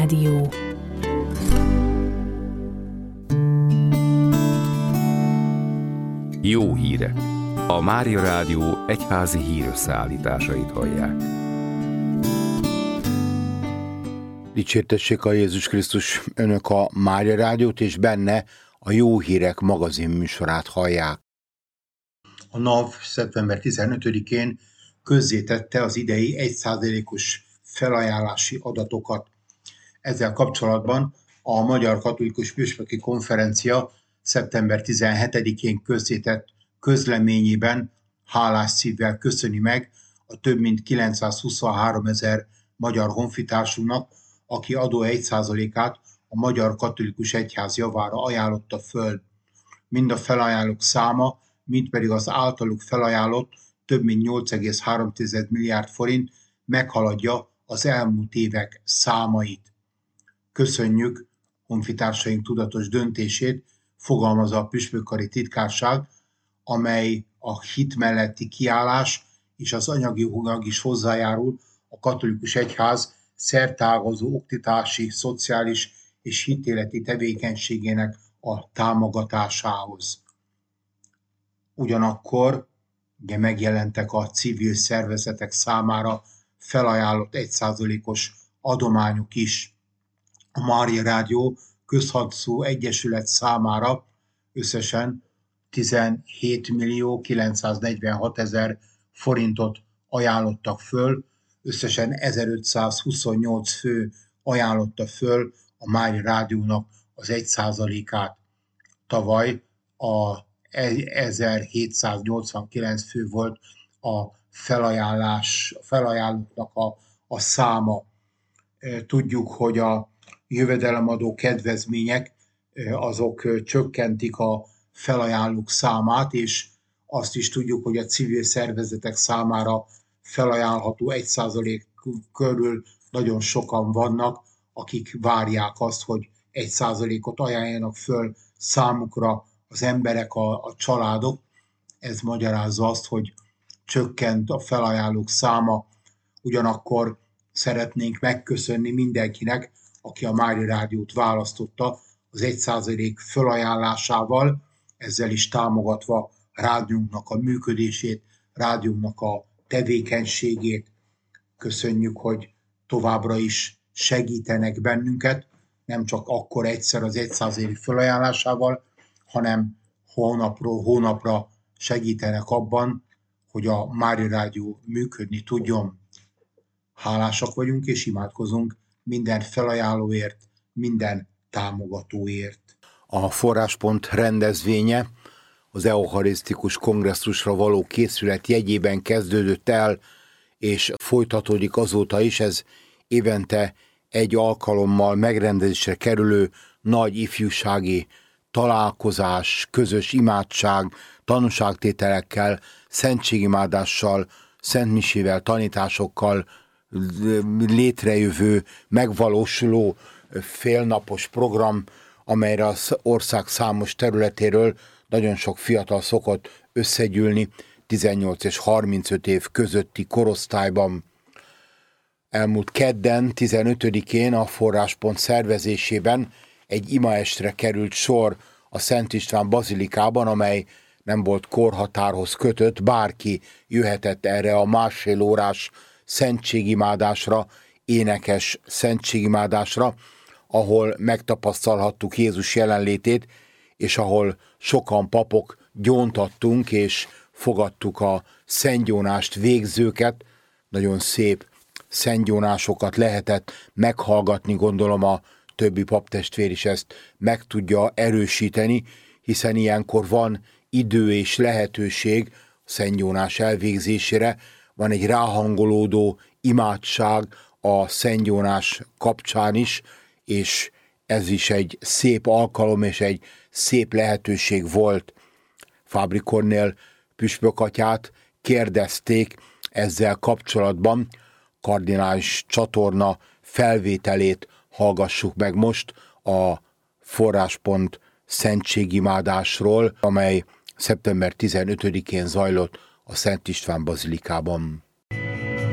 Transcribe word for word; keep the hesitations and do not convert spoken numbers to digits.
Rádió. Jó hírek! A Mária Rádió egyházi hírösszeállításait hallják. Dicsértessék a Jézus Krisztus! Önök a Mária Rádiót és benne a Jó Hírek magazin műsorát hallják. A NAV szeptember tizenötödikén közzétette az idei egy százalékos felajánlási adatokat. Ezzel kapcsolatban a Magyar Katolikus Püspöki Konferencia szeptember tizenhetedikén közzétett közleményében hálás szívvel köszöni meg a több mint kilencszázhuszonháromezer magyar honfitársunknak, aki adó egy százalékát a Magyar Katolikus Egyház javára ajánlotta föl. Mind a felajánlók száma, mind pedig az általuk felajánlott több mint nyolc egész három milliárd forint meghaladja az elmúlt évek számait. Köszönjük honfitársaink tudatos döntését, fogalmazza a Püspökkari Titkárság, amely a hit melletti kiállás és az anyagilag is hozzájárul a katolikus egyház szerteágazó oktatási, szociális és hitéleti tevékenységének a támogatásához. Ugyanakkor ugye megjelentek a civil szervezetek számára felajánlott egy százalékos adományok is. A Mária Rádió közhasznú egyesület számára összesen tizenhét millió kilencszáznegyvenhatezer forintot ajánlottak föl, összesen ezerötszázhuszonnyolc fő ajánlotta föl a Mária Rádiónak az egy százalékát. Tavaly a ezerhétszáznyolcvankilenc fő volt a felajánlás, a felajánlóknak a, a száma. Tudjuk, hogy a jövedelemadó kedvezmények azok csökkentik a felajánlók számát, és azt is tudjuk, hogy a civil szervezetek számára felajánlható egy százalék körül nagyon sokan vannak, akik várják azt, hogy egy százalékot ajánljanak föl számukra az emberek, a, a családok. Ez magyarázza azt, hogy csökkent a felajánlók száma, ugyanakkor szeretnénk megköszönni mindenkinek, aki a Mária Rádiót választotta az egy százalék felajánlásával, ezzel is támogatva rádiónknak a működését, rádiónknak a tevékenységét. Köszönjük, hogy továbbra is segítenek bennünket, nem csak akkor egyszer az egy százalék felajánlásával, hanem hónapról hónapra segítenek abban, hogy a Mária Rádió működni tudjon. Hálásak vagyunk és imádkozunk minden felajánlóért, minden támogatóért. A Forráspont rendezvénye az eucharisztikus kongresszusra való készület jegyében kezdődött el, és folytatódik azóta is. Ez évente egy alkalommal megrendezésre kerülő nagy ifjúsági találkozás, közös imádság, tanúságtételekkel, szentségimádással, szentmisével, tanításokkal létrejövő, megvalósuló félnapos program, amelyre az ország számos területéről nagyon sok fiatal szokott összegyűlni tizennyolc és harmincöt év közötti korosztályban. Elmúlt kedden, tizenötödikén a Forráspont szervezésében egy imaestre került sor a Szent István bazilikában, amely nem volt korhatárhoz kötött, bárki jöhetett erre a másfél órás szentségimádásra, énekes szentségimádásra, ahol megtapasztalhattuk Jézus jelenlétét, és ahol sokan papok gyóntattunk, és fogadtuk a szentgyónást végzőket. Nagyon szép szentgyónásokat lehetett meghallgatni, gondolom a többi paptestvér is ezt meg tudja erősíteni, hiszen ilyenkor van idő és lehetőség a szentgyónás elvégzésére, van egy ráhangolódó imádság a szentgyónás kapcsán is, és ez is egy szép alkalom és egy szép lehetőség volt. Fábri Kornél püspökatyát kérdezték ezzel kapcsolatban, kardinális csatorna felvételét hallgassuk meg most a Forráspont szentségimádásról, amely szeptember tizenötödikén zajlott a Szent István bazilikában.